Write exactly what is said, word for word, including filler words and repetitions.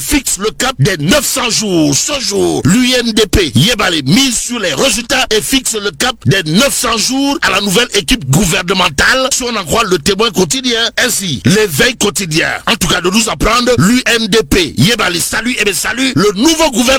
fixe le cap des neuf cents jours. Ce jour, l'U N D P Yebale mise sur les résultats et fixe le cap des neuf cents jours à la nouvelle équipe gouvernementale, si on en croit le Témoin quotidien, ainsi l'éveil quotidien. En tout cas, de nous apprendre, l'U N D P Yebale salue et bien salue le nouveau gouvernement.